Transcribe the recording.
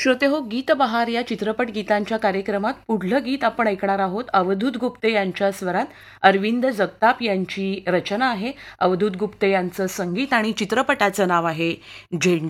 श्रोते हो, गीत बहार या चित्रपट गीतांच्या कार्यक्रमात पुढलं गीत आपण ऐकणार आहोत. अवधूत गुप्ते यांच्या स्वरात अरविंद जगताप यांची रचना आहे. अवधूत गुप्ते यांचं संगीत आणि चित्रपटाचं नाव आहे झेंडा.